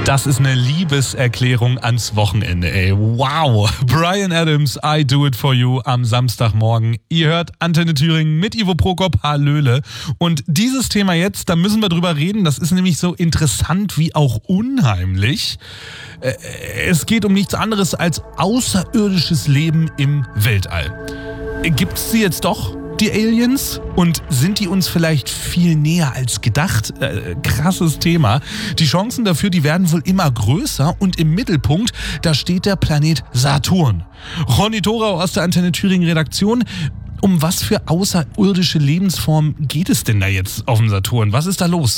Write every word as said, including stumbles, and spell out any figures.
Das ist eine Liebeserklärung ans Wochenende, ey. Wow. Bryan Adams, I Do It For You am Samstagmorgen. Ihr hört Antenne Thüringen mit Ivo Prokop, Hallöle. Und dieses Thema jetzt, da müssen wir drüber reden. Das ist nämlich so interessant wie auch unheimlich. Es geht um nichts anderes als außerirdisches Leben im Weltall. Gibt's sie jetzt doch? Die Aliens? Und sind die uns vielleicht viel näher als gedacht? Äh, krasses Thema. Die Chancen dafür, die werden wohl immer größer und im Mittelpunkt, da steht der Planet Saturn. Ronny Thorau aus der Antenne Thüringen Redaktion. Um was für außerirdische Lebensformen geht es denn da jetzt auf dem Saturn? Was ist da los?